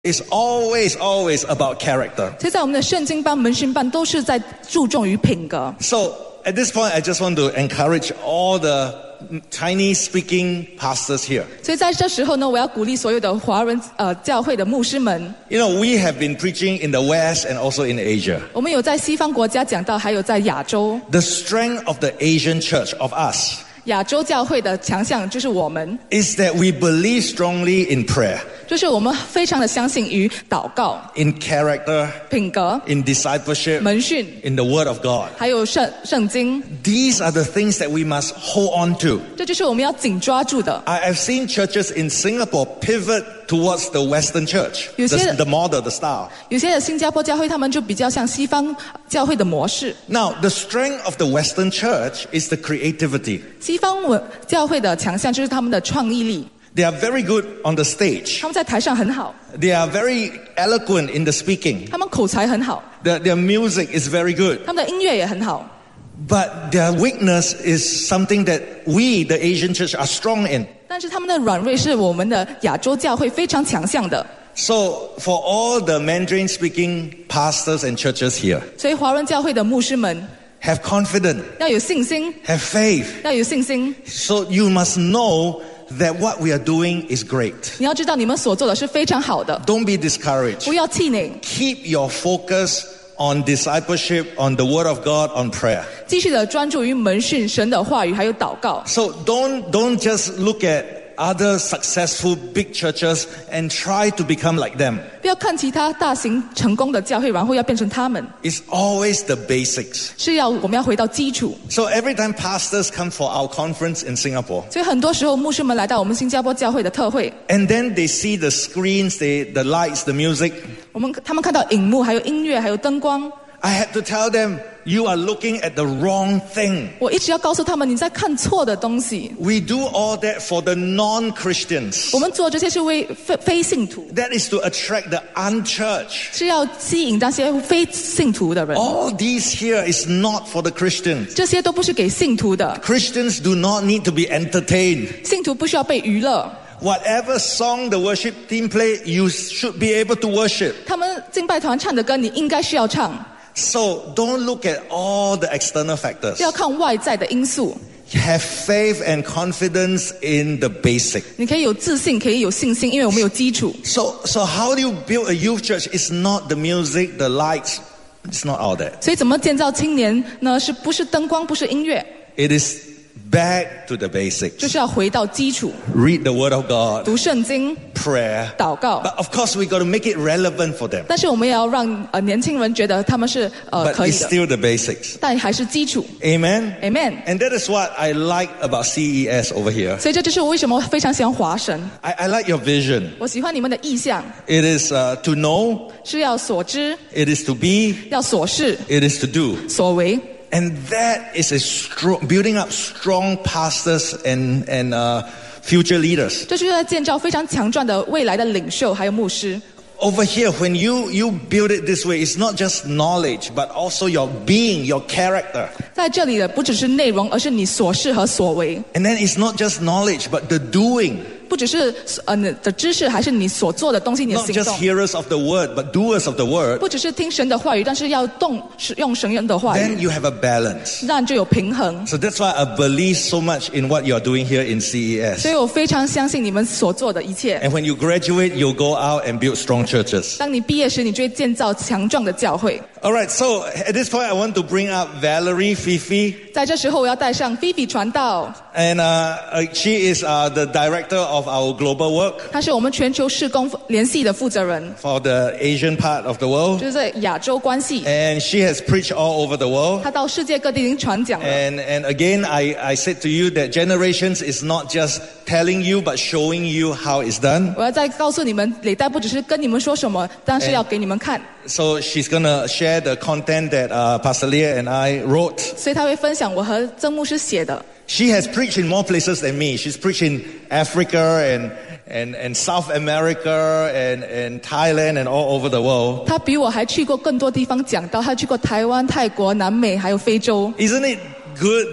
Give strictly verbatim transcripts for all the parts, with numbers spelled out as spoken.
It's always, always about character. 所以在我们的圣经班、门训班都是在注重于品格。 So at this point, I just want to encourage all the Chinese-speaking pastors here. 所以在这时候呢，我要鼓励所有的华人呃教会的牧师们。 You know, we have been preaching in the West and also in Asia. 我们有在西方国家讲到，还有在亚洲。 The strength of the Asian church, of us, 亚洲教会的强项就是我们， is that we believe strongly in prayer, 就是我们非常的相信于祷告、 in character, 品格、 in discipleship, 门训， in the Word of God. 还有圣圣经， These are the things that we must hold on to. 这就是我们要紧抓住的。 I have seen churches in Singapore pivot towards the Western church, 有些- the, the model, the style. 有些的新加坡教会，他们就比较像西方教会的模式。 Now, the strength of the Western church is the creativity. 西方文教会的强项就是他们的创意力， They are very good on the stage. 他们在台上很好， They are very eloquent in the speaking. 他们口才很好， The, their music is very good. 他们的音乐也很好。 But their weakness is something that we, the Asian church, are strong in. 但是他们的软弱是我们的亚洲教会非常强项的。 So, for all the Mandarin-speaking pastors and churches here, 所以华人教会的牧师们 have confidence, 要有信心， have faith. 要有信心。 So you must know that what we are doing is great. 你要知道你们所做的是非常好的， Don't be discouraged. 不要气馁， Keep your focus on discipleship, on the Word of God, on prayer. 继续的专注于门训、神的话语还有祷告。 So don't, don't just look at other successful big churches and try to become like them. 不要看其他大型成功的教会，然后要变成他们， It's always the basics. 是要我们要回到基础。 So every time pastors come for our conference in Singapore, 所以很多时候牧师们来到我们新加坡教会的特会， and then they see the screens, they, the lights, the music, 我们他们看到荧幕，还有音乐，还有灯光。 I had to tell them, you are looking at the wrong thing. 我一直要告诉他们，你在看错的东西。 We do all that for the non-Christians. 我们做这些是为非非信徒， That is to attract the unchurched. 是要吸引那些非信徒的人。 All these here is not for the Christians. 这些都不是给信徒的， Christians do not need to be entertained. 信徒不需要被娱乐。 Whatever song the worship team play, you should be able to worship. 他们敬拜团唱的歌，你应该是要唱， So don't look at all the external factors. 不要看外在的因素。 Have faith and confidence in the basic. 你可以有自信，可以有信心，因为我们有基础。 So, so how do you build a youth church? It's not the music, the lights. It's not all that. 所以怎么建造青年呢？是不是灯光，不是音乐， It is back to the basics. 就是要回到基础， Read the Word of God, 读圣经、 prayer. 祷告。 But of course, we got to make it relevant for them. 但是我们也要让呃年轻人觉得他们是呃 But 可以 it's 的， still the basics. 但还是基础。 Amen? Amen。 And that is what I like about C E S over here. 所以这就是我为什么非常喜欢华神。 I, I like your vision. 我喜欢你们的意向， It is uh, to know, 是要所知， it is to be, 要所事， it is to do. 所为。 And that is a strong, building up strong pastors and, and uh, future leaders. 这就是在建造非常强壮的未来的领袖还有牧师。 Over here, when you, you build it this way, it's not just knowledge, but also your being, your character. 在这里的不只是内容，而是你所事和所为， And then it's not just knowledge, but the doing. 不只是呃你的知识，还是你所做的东西，你的 Not 行 just 动。 hearers of the word, but doers of the word. 不只是听神的话语，但是要动使用神的话 Then 语， you have a balance. 让就有平衡。 So that's why I believe so much in what you're doing here in C E S. 所以我非常相信你们所做的一切。 And when you graduate, you'll go out and build strong churches. 当你毕业时，你就会建造强壮的教会。 All right, so at this point, I want to bring up Valerie Fifi. 在这时候，我要带上菲菲传道， And uh, uh, she is uh, the director of our global work 他是我们全球事工联系的负责人， for the Asian part of the world. 就是在亚洲关系。 And she has preached all over the world. 他到世界各地已经传讲了。 And, and again, I, I said to you that generations is not just telling you, but showing you how it's done. 我要再告诉你们，累代不只是跟你们说什么，但是要给你们看。 So she's going to share the content that uh, Pastor Leah and I wrote. 所以他会分享我和曾牧师写的。 She has preached in more places than me. She's preached in Africa and, and, and South America and, and Thailand and all over the world. 他比我还去过更多地方讲道，他去过台湾、泰国、南美还有非洲。 Isn't it good that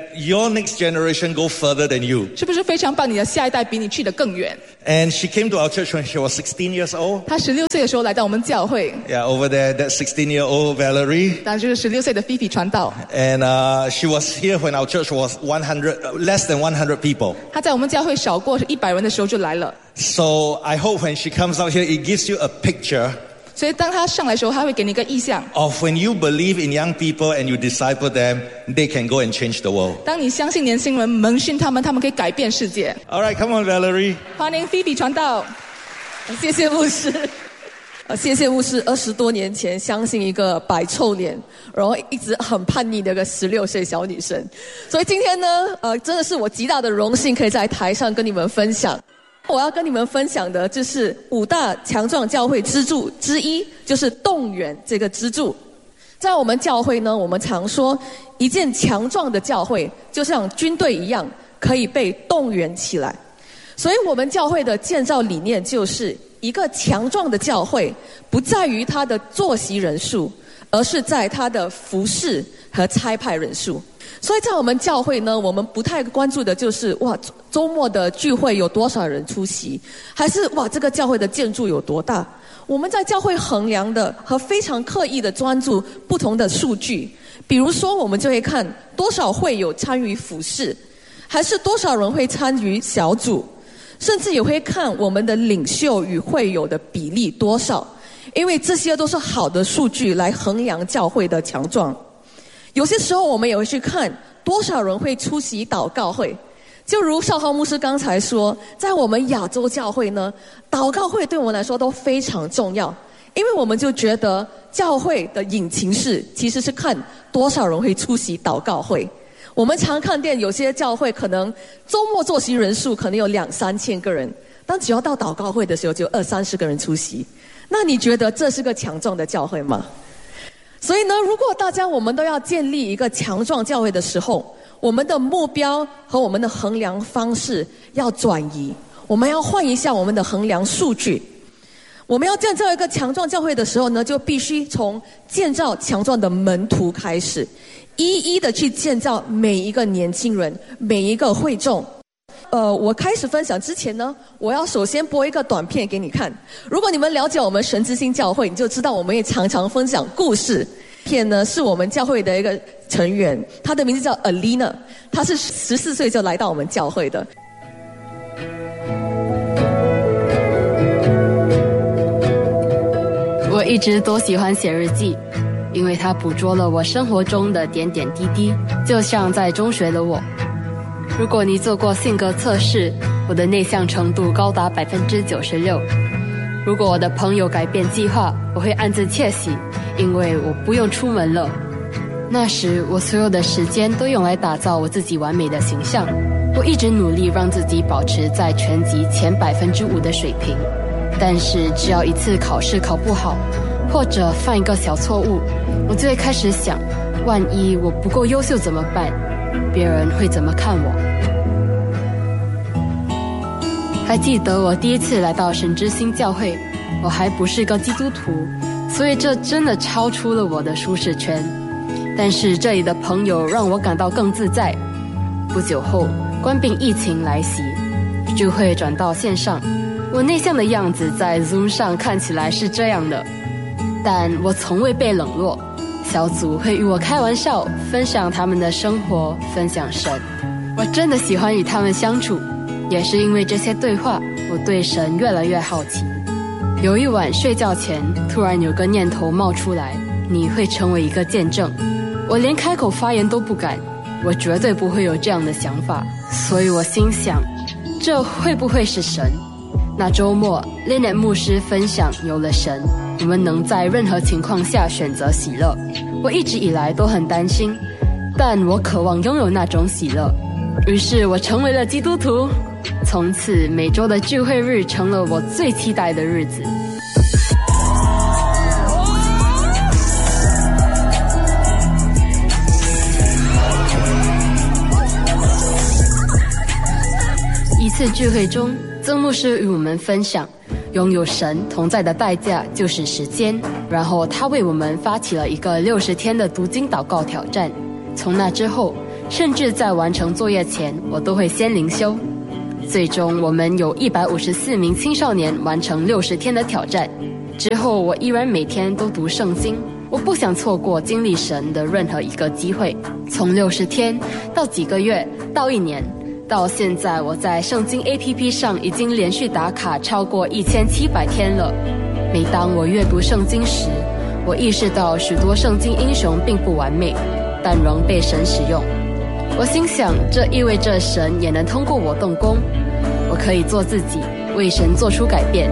your next generation go further than you. 是不是非常棒？你的下一代比你去得更远。 And she came to our church when she was sixteen years old. 她十六岁的时候来到我们教会。 Yeah, over there, that sixteen-year-old Valerie. 那就是十六岁的菲菲传道。 And uh, she was here when our church was one hundred, less than one hundred people. 她在我们教会少过一百人的时候就来了。 So I hope when she comes out here, it gives you a picture. 所以当她上来的时候，她会给你一个意象。 Of when you believe in young people and you disciple them, they can go and change the world. 当你相信年轻人，蒙训他们，他们可以改变世界。 All right, come on, Valerie. 欢迎菲菲传道。 谢谢牧师。呃，谢谢牧师，二十多年前相信一个摆臭脸，然后一直很叛逆的一个十六岁小女生，所以今天呢，呃，真的是我极大的荣幸，可以在台上跟你们分享。我要跟你们分享的就是五大强壮教会支柱之一，就是动员这个支柱。在我们教会呢，我们常说，一件强壮的教会就像军队一样，可以被动员起来。所以我们教会的建造理念就是一个强壮的教会不在于它的坐席人数，而是在它的服事和差派人数。所以在我们教会呢，我们不太关注的就是哇周末的聚会有多少人出席，还是哇这个教会的建筑有多大。我们在教会衡量的和非常刻意的专注不同的数据，比如说我们就会看多少会友参与服事，还是多少人会参与小组，甚至也会看我们的领袖与会友的比例多少，因为这些都是好的数据来衡量教会的强壮。有些时候我们也会去看多少人会出席祷告会，就如少豪牧师刚才说，在我们亚洲教会呢，祷告会对我们来说都非常重要，因为我们就觉得教会的引擎式其实是看多少人会出席祷告会。我们常看见有些教会可能周末坐席人数可能有两三千个人，但只要到祷告会的时候就二三十个人出席。那你觉得这是个强壮的教会吗？所以呢，如果大家我们都要建立一个强壮教会的时候，我们的目标和我们的衡量方式要转移，我们要换一下我们的衡量数据。我们要建造一个强壮教会的时候呢，就必须从建造强壮的门徒开始，一一的去建造每一个年轻人，每一个会众。呃，我开始分享之前呢，我要首先播一个短片给你看。如果你们了解我们神之星教会，你就知道我们也常常分享故事。片呢是我们教会的一个成员，她的名字叫 Alina， 她是十四岁就来到我们教会的。 我一直都喜欢写日记，因为它捕捉了我生活中的点点滴滴，就像在中学的我。如果你做过性格测试，我的内向程度高达百分之九十六。如果我的朋友改变计划，我会暗自窃喜，因为我不用出门了。那时我所有的时间都用来打造我自己完美的形象，我一直努力让自己保持在全级前百分之五的水平。但是只要一次考试考不好，或者犯一个小错误，我就会开始想，万一我不够优秀怎么办？别人会怎么看我？还记得我第一次来到神之星教会，我还不是个基督徒，所以这真的超出了我的舒适圈。但是这里的朋友让我感到更自在。不久后，冠病疫情来袭，聚会转到线上。我内向的样子在 Zoom 上看起来是这样的，但我从未被冷落。小组会与我开玩笑，分享他们的生活，分享神。我真的喜欢与他们相处，也是因为这些对话，我对神越来越好奇。有一晚睡觉前，突然有个念头冒出来，你会成为一个见证。我连开口发言都不敢，我绝对不会有这样的想法，所以我心想，这会不会是神？那周末 Lynette 牧师分享，有了神，我们能在任何情况下选择喜乐。我一直以来都很担心，但我渴望拥有那种喜乐，于是我成为了基督徒。从此每周的聚会日成了我最期待的日子。一次聚会中，曾牧师与我们分享，拥有神同在的代价就是时间。然后他为我们发起了一个六十天的读经祷告挑战。从那之后， 甚至在完成作业前，我都会先灵修。最终，我们有一百五十四名青少年完成六十天的挑战。之后，我依然每天都读圣经。我不想错过经历神的任何一个机会。从六十天到几个月，到一年，到现在，我在圣经 A P P 上已经连续打卡超过一千七百天了。每当我阅读圣经时，我意识到许多圣经英雄并不完美，但仍被神使用。我心想，这意味着神也能通过我动工，我可以做自己，为神做出改变。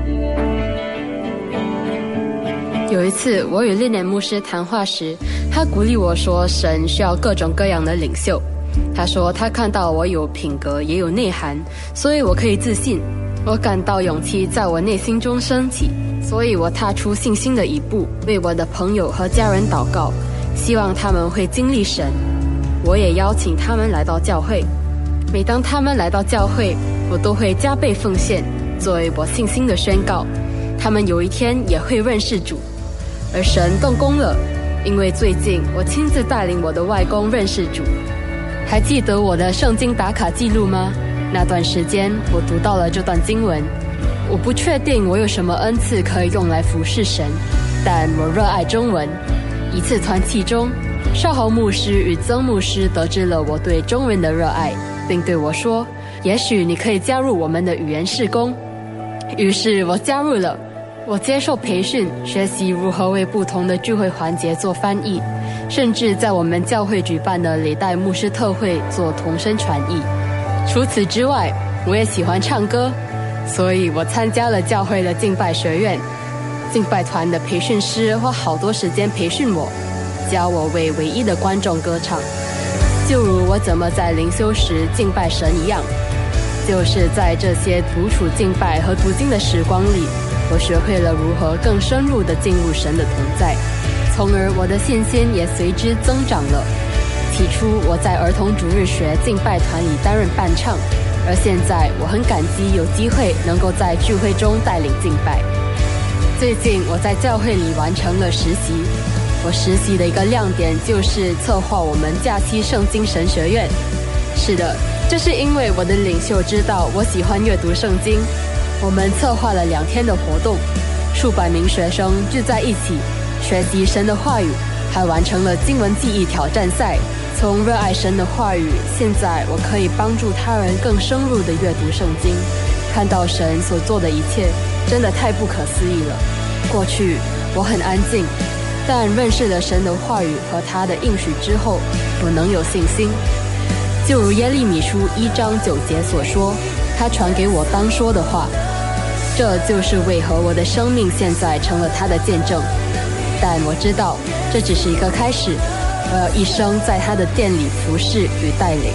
有一次，我与列年牧师谈话时，他鼓励我说，神需要各种各样的领袖。他说，他看到我有品格，也有内涵，所以我可以自信。我感到勇气在我内心中升起，所以我踏出信心的一步，为我的朋友和家人祷告，希望他们会经历神。我也邀请他们来到教会，每当他们来到教会，我都会加倍奉献，作为我信心的宣告。他们有一天也会认识主，而神动工了，因为最近我亲自带领我的外公认识主。还记得我的圣经打卡记录吗？那段时间我读到了这段经文。我不确定我有什么恩赐可以用来服侍神，但我热爱中文。一次团契中，少豪牧师与曾牧师得知了我对中文的热爱，并对我说，也许你可以加入我们的语言事工。于是我加入了。我接受培训，学习如何为不同的聚会环节做翻译，甚至在我们教会举办的历代牧师特会做同声传译。除此之外，我也喜欢唱歌，所以我参加了教会的敬拜学院。敬拜团的培训师花好多时间培训我，教我为唯一的观众歌唱，就如我怎么在灵修时敬拜神一样。就是在这些独处敬拜和读经的时光里，我学会了如何更深入地进入神的同在，从而我的信心也随之增长了。起初我在儿童主日学敬拜团里担任伴唱，而现在我很感激有机会能够在聚会中带领敬拜。最近我在教会里完成了实习，我实习的一个亮点就是策划我们假期圣经神学院。是的，这是因为我的领袖知道我喜欢阅读圣经。我们策划了两天的活动，数百名学生聚在一起学习神的话语，还完成了经文记忆挑战赛。从热爱神的话语，现在我可以帮助他人更深入地阅读圣经，看到神所做的一切，真的太不可思议了。过去我很安静，但认识了神的话语和他的应许之后，我能有信心。就如耶利米书一章九节所说，他传给我当说的话。这就是为何我的生命现在成了他的见证。但我知道这只是一个开始，我要一生在他的殿里服侍与带领。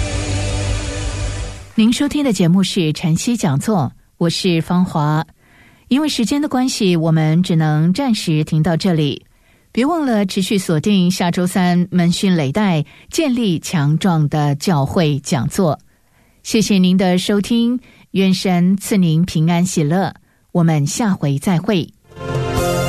您收听的节目是晨曦讲座，我是芳华。因为时间的关系，我们只能暂时停到这里。别忘了持续锁定下周三门训累代建立强壮的教会讲座。谢谢您的收听，愿神赐您平安喜乐，我们下回再会。